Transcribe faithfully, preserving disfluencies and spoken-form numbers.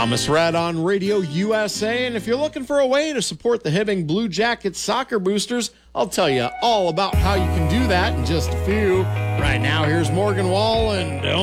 Thomas Rhett on Radio U S A, and if you're looking for a way to support the Hibbing Blue Jackets soccer boosters, I'll tell you all about how you can do that in just a few. Right now, here's Morgan Wall, and don't